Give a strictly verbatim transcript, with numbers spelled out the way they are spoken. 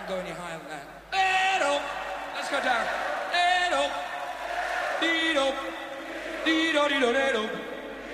can't go any higher than that. Hey-do. Let's go down. Hey-do. Dee-do. Dee-do, dee-do, dee-do.